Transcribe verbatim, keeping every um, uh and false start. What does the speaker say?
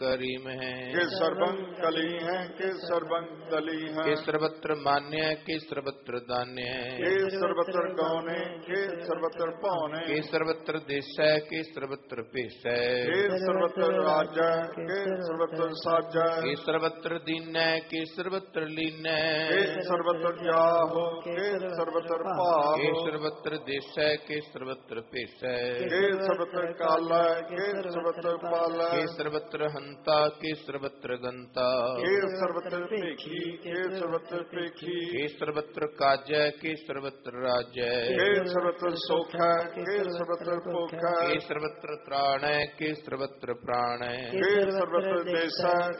करी में के सर्वं कली है, के सर्वं कली है, के सर्वत्र मान्य के सर्वत्र दान्य के सर्वत्र गौने, के सर्वत्र पौने, के सर्वत्र देश के सर्वत्र पेश के सर्वत्र राजा, के सर्वत्र साजा, के सर्वत्र दीन के सर्वत्र लीन, के सर्वत्र जाहो, के सर्वत्र पाहो, के सर्वत्र देश के सर्वत्र पेश, के सर्वत्र काला, के सर्वत्र पाला, के सर्वत्र हंता के सर्वत्र गंता, के सर्वत्र पेखी, के सर्वत्र पेखी, के सर्वत्र काज के सर्वत्र राज्य, के सर्वत्र सोखा, के सर्वत्र पोखा, के सर्वत्र त्राण के सर्वत्र प्राण, के सर्वत्र देशा,